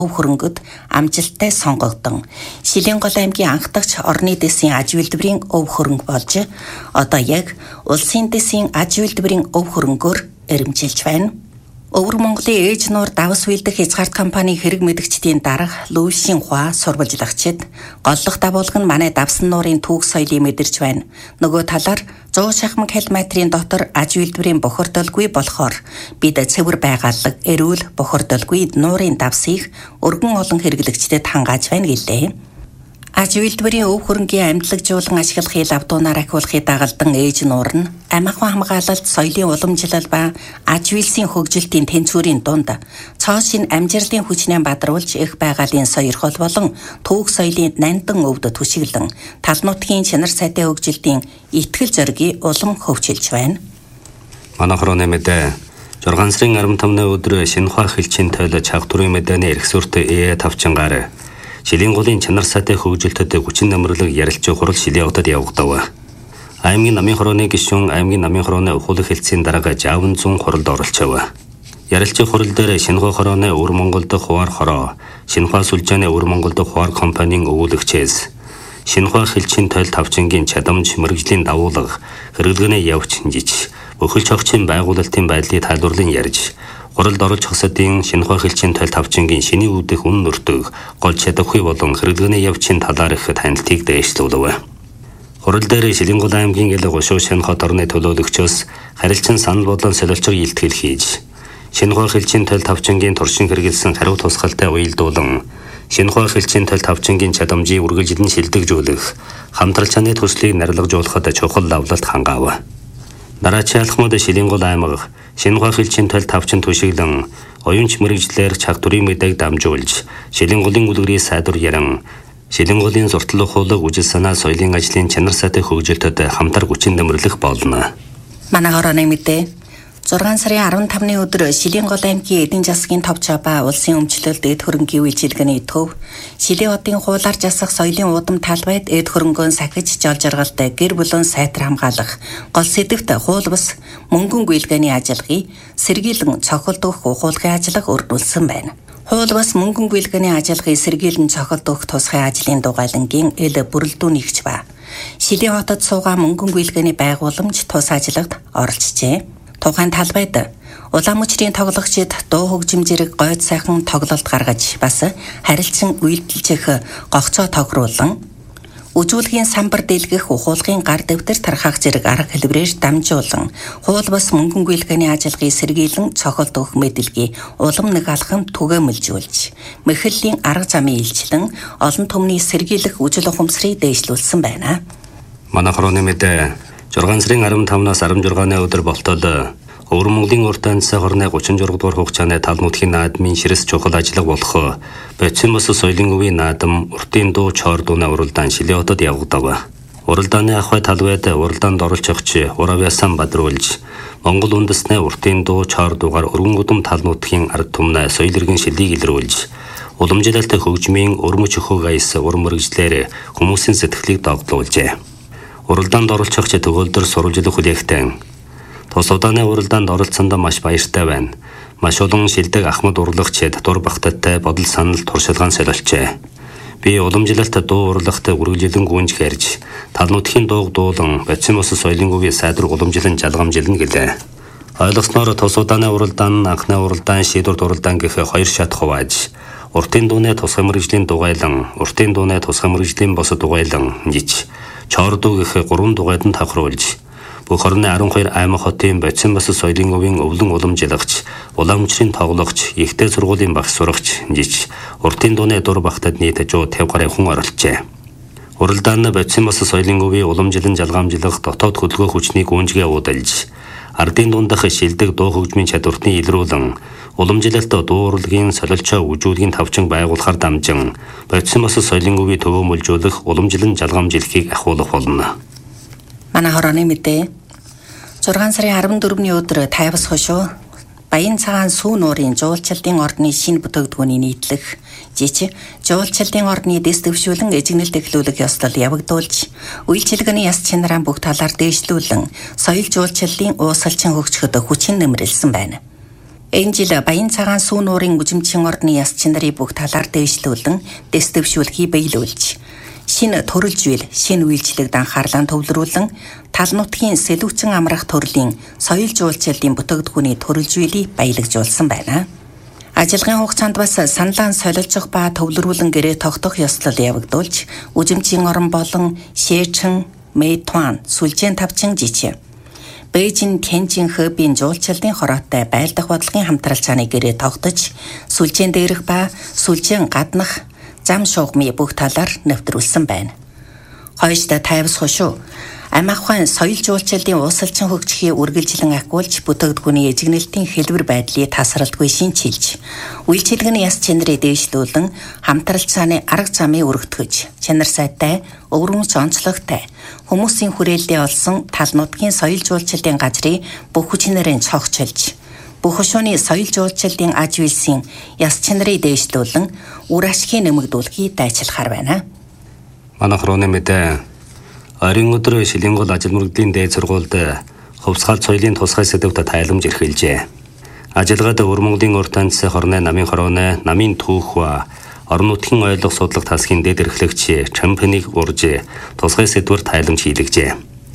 өв хөрөнгөд амжилттай сонгогдсон. Шилэнгол аймгийн анх дахь орны дэсийн аж үйлдвэрийн өв хөрөнгө болж одоо яг улсын дэсийн аж үйлдвэрийн өв хөрөнгөөр эрэмжилж байна. Өвөр Монголын ээж нуур давс үйлдэх хязгаарт компани хэрэг мэдгчдийн дарга Лүшин Хуа сурвалжлагчид голлох дагуулга нь манай давсан нуурын түүх соёлыг мэдэрч байна. Нөгөө талаар 100 шахмаг хелмайтрын дотор аж үйлдвэрийн бохирдолгүй болохоор бид цэвэр байгааллаг эрүүл бохирдолгүй нуурын давсыг өргөн олон хэрэглэгчдэд хангааж байна гэлээ. Аж үйлдвэрийн өв хөрөнгийн амьдлагжуулан ашиглахыг лавдуунаар ахиулахыг дагалдан ээж нуур нь амархан хамгаалалт, соёлын уламжлал ба аж үйлсийн хөгжилтийн тэнцвэрийн дунд цоошин амжилтын хүчнээ бадруулж их байгалийн сойрхол болон түүх соёлын нандин өвд түшиглэн тал нутгийн чанар сайтай хөгжилтийн итгэл зоригийг улам хөгжүүлж байна. Манайхроо нэмэдэ 6 сарын 15-ны өдөр Шинэхуа хэлчийн тойло чагтурын мэдээний эрхсүртэй тавчингаар Шилэнголын чанар сайтай хөгжилтөд хүчин намралаг ярилцах хурал Шилэнготод явагдав. Аймгийн намын хорооны гишүүн аймгийн намын хорооны ухуулах хэлтсийн дарга Жавн зун хуралд оролцов. Ярилцах хурал дээр Шинэхуа хорооны Өвөр Монгол дахь хуваар хороо, Шинэхуа сүлжээний Өвөр Монгол дахь хуваар компанийн өвүүлэгчээс Шинэхуа хэлчийн тойл тавчингийн чадамж мэрэгжлийн давуулга, хэрэглэгээний явц жиж, өхөлч хогчийн байгуулалтын байдлыг тайлбарлан ярьж хуралд орж хасадын Шинэхуа хэлчийн тойл тавчингийн шиний үүдэх үн нөртөг гол чадваргүй болон хэрэглэгээний явцын талаар их танилтыг дэвшлүүлв. Хурал дээр Шилэнгол аймгийн ил гушуу Шинэхуа орны төлөөлөгчөөс харилцан санал бодлон солилцоо илтгэл хийж Шинэхуа хэлчийн тойл тавчингийн туршин хэрэгэлсэн хариу тусгалтай уялдуулан Шинэхуа хэлчийн тойл тавчингийн чадамжийг үргэлжлэн шилдэгжүүлэх хамтралчааны төслийг нарилгажуулахад чухал давлалт хангаав. Дараачаалхмууд Шилэнгол аймаг Шинэхуа хэлчийн тойл тавчин түшиглэн оюунч мэрэгжлэр чагтурын мэдээг дамжуулж Шилэнголын үлгэрийг сайдвар яран Шилэнголын зуртал ухуулаг үжил санаа соёлын ажлын чанар сайтай хөгжилтөд хамтар хүчин нэмэрлэх болно. Манай хорооны мэдээ 6 сарын 15-ны өдөр Шилэнгол аймгийн эдийн засгийн товчоо ба улсын өмчлөлт эд хөрөнгийн үйлчилгээний төв Шилэн хотын хуулаар засах соёлын удам талбайд эд хөрөнгөөн сахиж жолжиргалтай гэр бүлэн сайтар хамгаалах гол сэдэвт хуул бус мөнгөн гүйлгээний ажиллагааг сэргийлэн цохилт өгөх ухуулгын ажиллага өрнүүлсэн байна. Хуул бас мөнгөн гүйлгээний ажиллагааг сэргийлэн цохилт өгөх тусгай ажлын дугайлангийн ил бүрэлдүүнийгч ба Шилэн хотод суугаа мөнгөн гүйлгээний байгууламж тус ажиллагад оролцжээ. Тухайн талбайд улаан мөчрийн тоглогчид дуу хөгжим зэрэг гойд сайхан тоглолт гаргаж бас харилцан үйлдэлжих гогцоо тохируулан үжүүлгийн самбар дэлгэх ухуулгын гар дэвтэр тархах зэрэг арга хэлбэрээр дамжуулан хуул бас мөнгөн гүйлгээний ажиллагааг сэргийлэн цохолт өгөх мэдээллийг улам нэг алхам түгээмэлжүүлж мэхэллийн арга замын илчлэн олон түмний сэргийлэх үжил ухамсарыг дээшлүүлсэн байна. Манайхроо нэмэдэ 6 сарын 15-наас 16-ны өдөр болтол Өвөр Монголын урт амьсгал хорны 36 дугаар хугацааны тал нутгийн наадмын ширэс чухал ажиллага болох Боцин бус соёлын өвийн наадам уртын дуу чоор дууны уралдаан Шилэн хотод явагдав. Уралдааны ахуй талбайд уралдаанд оролцогч Уравьясан бадруулж Монгол үндэсний уртын дуу чоор дуугаар өргөн удам тал нутгийн ард түмний соёл иргэн шилийг илрүүлж уламжлалт хөгжмийн өрмөч өхөг аяс ур мэрэгжлэр хүмүүсийн сэтгэлийг догдлуулжээ. Уралдаанд оролцогч төгөөлдөр сурвалжлах хүлээгтэн тус удааны уралдаанд оролцсонд маш баяртай байна. Маш олон шилдэг ахмад урлагч татвар багтаттай бодол санал туршилгаан солилцжээ. Би уламжлалт дуу урлагт үргэлжлэн гүнж хэрж тал нутгийн дууг дуулан Боцин бус соёлын өвийн сайдвар уламжлан жалгамжилна гэлээ. Ойлгосноор тус удааны уралдаан анхны уралдаан шийдвэрт уралдаан гэх хоёр шат хувааж уртын дууны тусгай мэрэгжлийн дугайлан уртын дууны тусгай мэрэгжлийн бос дугайлан жиж чоор дуу гэх 3 дугайд нь тавхруулж бүх орны 12 аймаг хотын Боцин бус соёлын өвийн өвлөн уламжлагч улаан мөчрийн тоглогч ихтэй сургуулийн багш сурагч жиж уртын дууны дур багтад нийт 150 гаруй хүн оролцжээ. Уралдаанд Боцин бус соёлын өвийн уламжлан жалгамжлах дотоод хөдөлгөөн хүчний гүнжгээ уудалж ардын дундах шилдэг дуу хөгжмийн чадвартны илрүүлэн уламжлалт дуу урлагийн солилцоо үжүүлгийн тавчин байгуулахаар дамжин Боцин бус соёлын өвийг төвөөмөлжүүлэх уламжлан жалгамжилхийг ахиулах болно. Манай хорооны мэдээ 6 сарын 14-ний өдөр тайвас хошуу Баян цагаан сүү нуурын жуулчлалын ордны шинэ бүтээгдэхүүний нийтлэх жиж жуулчлалын ордны дэс дэвшүүлэн эзэгнэлт эхлүүлэх ёслол явагдуулж үйлчилгээний яс чанараа бүх талаар дээшлүүлэн соёл жуулчлалын уусгалчин хөгжөхөд хүчин нэмрэлсэн байна. Энэ жил Баян цагаан сүү нуурын үжимчин орны яс чинарыг бүх талаар дэвшлүүлэн дэс дэвшүүлэхийг биелүүлж, шинэ төрөлжүүл, шинэ үйлчлэгт анхаарлаа төвлөрүүлэн тал нутгийн сэлүүцэн амрах төрлийн соёл жуулчлалын бүтээгдэхүүний төрөлжүүлийг баялагжуулсан байна. Ажиллагааны хугацаанд бас саналаан солилцох ба төвлөрүүлэн гэрээ тогтох ёслол явагдуулж, үжимчин орон болон Шээчин, Мэйтуан, Сүлжээн тавчин жичээ. Бээжин, Тянжин, Хэбийн жуулчлалын хороотой байлдах бодлогын хамтрал цааны гэрээ тогтож, Сүлжээн дээрх ба Сүлжээн гаднах зам шугамын бүх талаар нэвтрүүлсэн байна. Хойшд тайвс хошуу ам ахуйн соёл жуулчлалын уусалчин хөгжихийн үргэлжлэн ахиулж бүтээгдэхүүний эжигнэлтийн хэлбэр байдлыг тасралтгүй шинчилж, үйлчилгээний яс чинарыг дээшлүүлэн хамтрал цааны арга замыг өргөтгөж, чанар сайтай, өвөрмөц онцлогтой хүмүүсийн хүрээлэлд олсон тал нутгийн соёл жуулчлалын газрыг бүх хүчнэрийн цогцолж, бүх хошууны соёл жуулчлалын аж үйлсийн яс чинарыг дээшлүүлэн үр ашгийг нэмэгдүүлэхийг дайчилахаар байна. Манайх руу нэмэдэ ойрын өдөр Шилэн гол ажил мөрөгдлийн дээд сургуульд хувьсгал соёлын тусгай сэдвүүдэд тайлбар эрхэлжээ. Ажиллагад Өвөр Монголын урт танцсан хорны намын хорооны, намын түүх ба орон нутгийн ойлгох судлах тасгийн дэд эрхлэгч чемпионыг урж тусгай сэдвэр тайламж хийлгэжээ.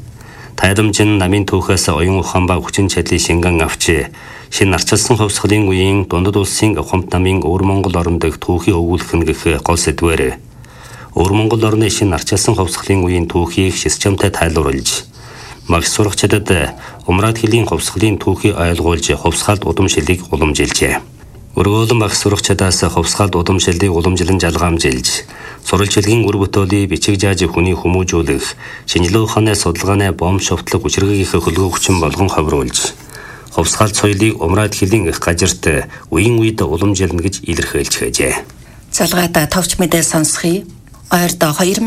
Тайламж нь намын түүхээс оюун ухаан ба хүчин чадлын шингэн авч шинэ арчилсан хувьсгалын үеийн дундад улсын ухамт намын Өвөр Монгол орон дэх түүхийг өгүүлэх нь гэх гол сэдвээр Өвөр Монгол орны шинэ арчилсан хувьсгалын үеийн түүхийг системтэй тайлбарлаж, магш сурагчдад умраад хэлийн хувьсгалын түүхийг ойлгуулж хувьсгалд удамшилыг уламжилжээ. Өргөөлөн багш сурагчдаас хувьсгалд удамшилыг уламжлан жалгаамжилж, сурвалжилгийн үр бүтээлийг бичиг зааж хүний хүмүүжүүлэх, шинжилгээ ухааны судалгааны бом шовтлог хүчирхэг хөлгөө хүчин болгон ховруулж, хувьсгал соёлыг умраад хэлийн их газарт үеийн үед уламжилна гэж илэрхийлж хэжээ. Залгаата товч мэдээ сонсхий. Ойрд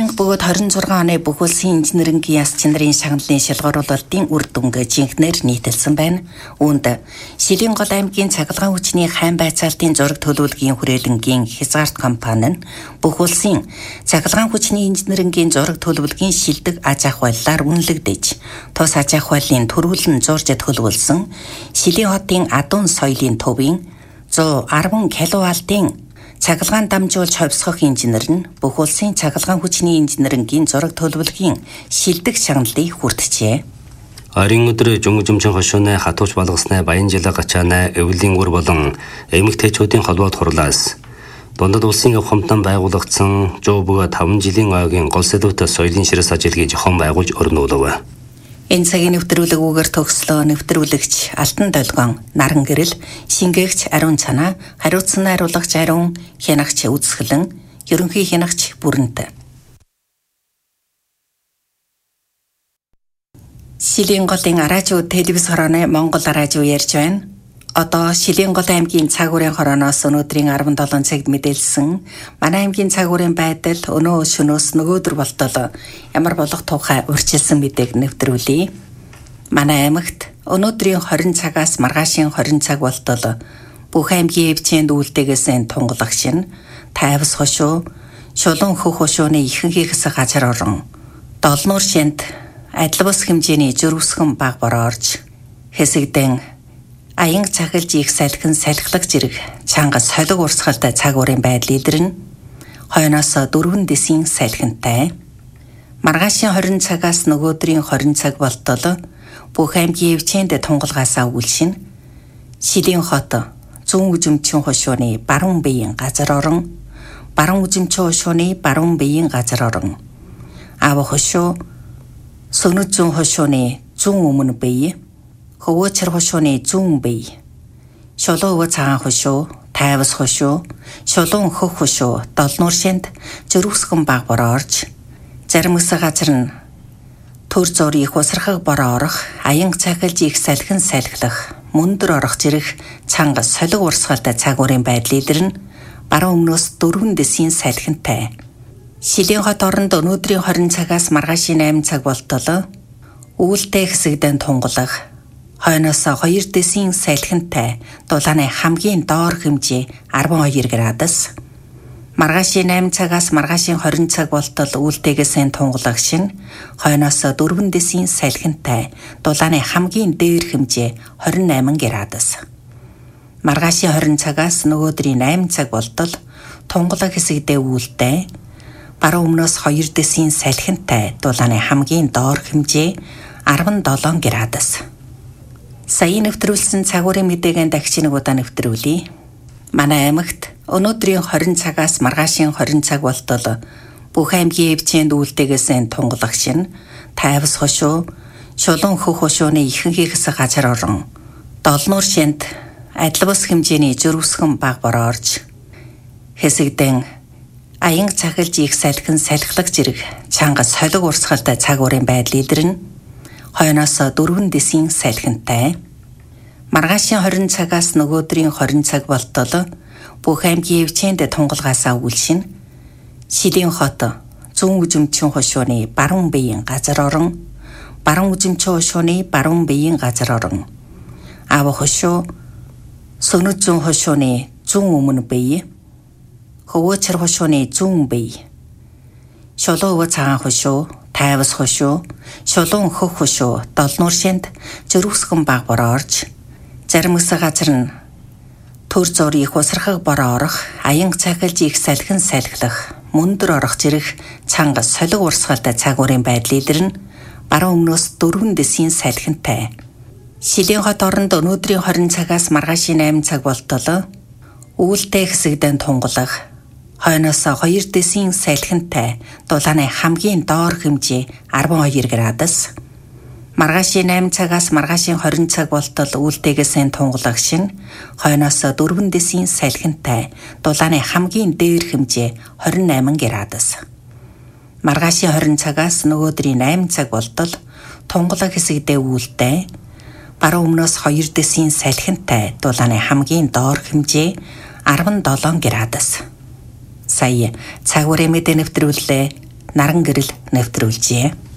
2026 оны бүх улсын инженерингийн яс чинарын шагналын шалгаруулалтын үр дүнг жинхнээр нийтэлсэн байна. Үүнд Шилэн гол аймгийн цахилгаан хүчний хайн байцаалтын зураг төлөвлөгийн хүрээлэнгийн Хязгаарт компани нь бүх улсын цахилгаан хүчний инженерингийн зураг төлөвлөгийн шилдэг аж ахуйлаар үнэлэгдэж, тус аж ахуйлын төрүүлэн зурж төлөвлөсөн Шилэн хотын адуун соёлын төвийн 110 киловаттын цахилгаан дамжуулж хувьсгах инженер нь бүх улсын цахилгаан хүчний инженерингийн зураг төлөвлөгийн шилдэг шагналыг хүртжээ. Ойрын өдөр жумжумчин хошууны хатууч болгосны Баян жилэг гачааны эвлийн үр болон эмэгтэйчүүдийн холбоот хурлаас дундад улсын ухамтан байгуулагдсан 105 жилийн ойгийн гол сэдвүүдэд соёлын ширээс ажиллагийг зохион байгуулж өрнүүлв. Энэ цагийн нэвтрүүлэг төгслөө нэвтрүүлэгч Алтан Долгион, Наран Гэрэл, шингээгч Ариун Цанаа, хариуцсан найруулагч Ариун, хянагч Үзэсгэлэн, ерөнхий хянагч Бүрэнт. Шилэн голын радио телевиз хорооны Монгол радио ярьж байна. Одоо Шилэн гол аймгийн цаг уурын хорооноос өнөөдрийн 17 цагт мэдээлсэн манай аймгийн цаг уурын байдал өнөө шөнөөс нөгөөдөр болтол ямар болох тухай урьдчилсан мэдээг нэвтрүүлье. Манай аймагт өнөөдрийн 20 цагаас маргаашийн 20 цаг болтол бүх аймгийн эвчээнд үйлдэгээс тунгалагч нь тайвс хошуу, шулуун хөх хошууны ихэнх хэсэг газар орон долнуур шинт адил бус хэмжээний зөрвсгэн баг бороо орж хэсэгдэн аянг цахилж их салхин салхилах зэрэг чанга солиг урсгалтай цаг уурын байдал илэрнэ. Хойноос 4 дэсийн салхинтай. Маргаашийн 20 цагаас нөгөөдрийн 20 цаг болтол бүх аймгийн эвчээнд тунгалгаасаа үйлшин Шилэн хот зүүн үжимчин хошууны баруун биеийн газар орон, баруун үжимчин хошууны баруун биеийн газар орон, ав хошуу сөнөд зүүн хошууны зүүн өмнө бие, Хөвөөчр хошууны зүүн бие, шулуун өвөө цагаан хошуу, тайвс хошуу, шулуун хөх хошуу, долнуур шинт зөрвсгэн баг бороо орж, зарим хэсэг газар нь төр зур их усрахаг бороо орох, аянг цахилж их салхин салхилах, мөндөр орох зэрэг цанга солиг урсгалтай цаг уурын байдал илэрнэ. Баруун өмнөөс 4 дэсийн салхинтай. Шилэн хот оронд өнөөдрийн 20 цагаас маргаашийн 8 цаг болтол үүлтэй хэсэгдэн тунгалах, хойноос 2 дэсийн салхинтай дулааны хамгийн доор хэмжээ 12 градус. Маргаашийн 8 цагаас маргаашийн 20 цаг болтол үүлтэйгээс тунгалах шин хойноос 4 дэсийн салхинтай дулааны хамгийн дээр хэмжээ 28 градус. Маргаашийн 20 цагаас нөгөөдрийн 8 цаг болтол тунгалаг хэсэгдээ үүлдээ баруун өмнөөс 2 дэсийн салхинтай дулааны хамгийн доор хэмжээ 17 градус. Сая нэвтрүүлсэн цагуурын мэдээгийн дахиж нэг удаа нэвтрүүлье. Манай аймагт өнөөдрийн 20 цагаас маргаашийн 20 цаг болтол бүх аймгийн эвчээнд үүлдээгээс тунгалаг шин, тайвас хошуу, шулуун хөх хошууны ихэнх хэсэг газар орон, долнуур шинт адил бус хэмжээний зөрвсгэн баг бороорж, хэсэгдэн аянг цахилж их салхин салхилах зэрэг чанга солиг урсгалтай цагуурын байдал илэрнэ. Хойноос 4 дэсийн салхинтай. Маргаашийн 20 цагаас нөгөөдрийн 20 цаг болтол бүх аймгийн эвчээнд тунгалгаасаа үлшин, Шилийн хот зүүн үзэмчин хошууны баруун биеийн газар орон, баруун үзэмчин хошууны баруун биеийн газар орон, Ав хошуу, Сөнөд зүүн хошууны зүүн өмнө бие, Хөвөөчр хошууны зүүн бие, Шулуун өвөө цагаан хошуу, Тайвас хошуу, Шулуун хөх хошуу, долнуур шинт зөрвсгэн баг бороорж, зарим хэсэг газар нь төр зур их усрахаг бороо орох, аянг цахилж их салхин салхилах, мөндөр орох зэрэг цанга солиг урсгалтай цагуурын байдал илэрнэ. Баруун өмнөөс 4 дэсийн салхинтай. Шилийн хот оронд өнөөдрийн 20 цагаас маргаашийн 8 цаг болтол үүлдээ хэсэгдэн тунгалаг, хойноос 2 дэсийн салхинтай дулааны хамгийн доор хэмжээ 12 градус. Маргаашийн 8 цагаас маргаашийн 20 цаг болтол үүлдээгээс тунгалаг шин, хойноос 4 дэсийн салхинтай дулааны хамгийн дээр хэмжээ 28 градус. Маргаашийн 20 цагаас нөгөөдрийн 8 цаг болтол тунгалаг хэсэгдээ үүлдээ баруун өмнөөс 2 дэсийн салхинтай дулааны хамгийн доор хэмжээ 17 градус. Сая цагуурын мэдээ нэвтрүүллээ. Наран гэрэл нэвтрүүлжээ.